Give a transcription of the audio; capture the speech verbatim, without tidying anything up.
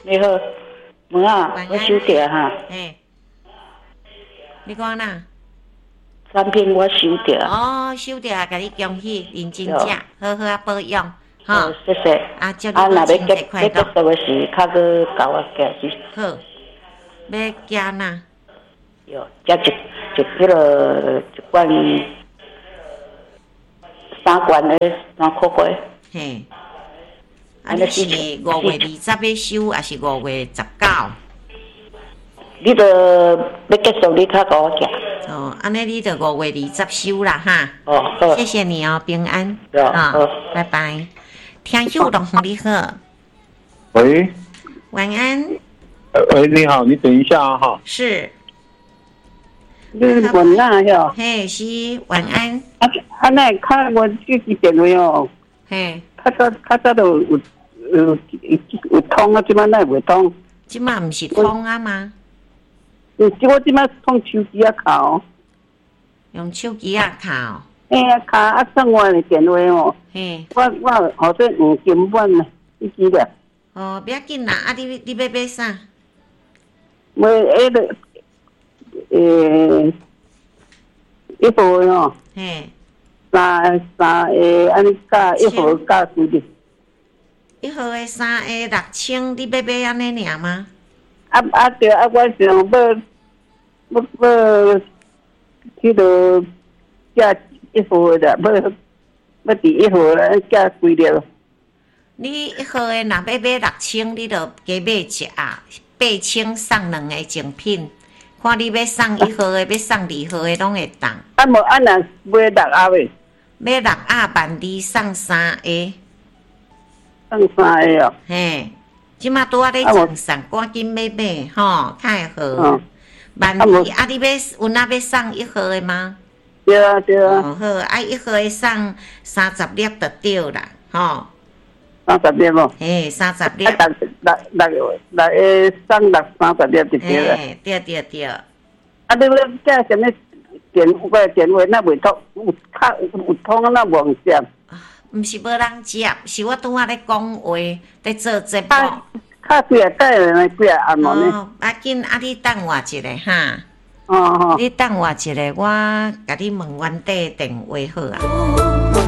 你好，门啊，我收到哈。 嘿，你讲哪？ 产品我收到。 哦，收到啊，甲你恭喜，认真食，好好啊保养， 哈。谢谢。 啊，祝你母亲节快乐。 要结束的时，较去甲我寄去。 好，要加哪？ 哟，加一一迄个一罐三罐的三块块。 嘿。啊，你是五月二十要收，还是五月十九？ 你著要结束，你较甲我寄。 哦，安尼你著五月二十收啦哈。 哦，好。 谢谢你哦，平安。 啊，好， 拜拜。听友龙凤你好。 喂。 晚安。 呃，喂，你好，你等一下啊哈。 是。 你晚安哟。 嘿，是晚安。 啊啊，那看我手机电话哦。 嘿。 较早较早都有有有通啊，即摆哪会袂通？ 即摆毋是通啊吗？ 嗯，即我即摆通手机啊卡。 用手机啊卡。 嘿啊卡啊，送我的电话哦。 嘿。 我我好像五斤半呢，一支了。 哦，不要紧啦，啊你你要买啥？ 买迄个诶，一号哦。 嘿。 三三个安尼价一号价几哩？ 一号的三个六千，你要买安尼尔吗？ 啊啊对啊！我想要要要迄个价一号的，要要第一号的价几了？ 你一号的若要买六千，你就加买一下，八千送两个精品。看你要送一号的，要送二号的，拢会当。 啊无啊，若买六盒的。 买六盒万二送三个， 送三个哦。 嘿，即马拄仔咧赠送，赶紧买买吼，太好。哦、万二啊，你要有哪要送一号的吗？ 对啊，对啊。 哦好，啊一号的送三十粒就对啦，吼。 三十粒哦。 嘿，三十粒。 啊，六六六六个送六三十粒就对啦。 嘿，对对对。啊， 你要加什么？电话电话那袂通，有较有通啊，那无接。 毋是无人接，是我拄仔咧讲话，咧做节目。 较几啊盖来几啊按摩呢？ 哦，要紧，啊你等我一下哈。 哦哦。 你等我一下，我甲你问原底电话好啊。